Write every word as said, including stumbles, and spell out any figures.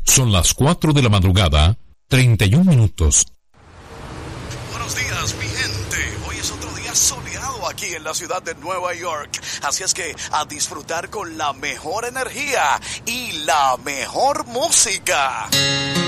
Son las cuatro de la madrugada, treinta y un minutos. Buenos días, mi gente. Hoy es otro día soleado aquí en la ciudad de Nueva York. Así es que a disfrutar con la mejor energía y la mejor música.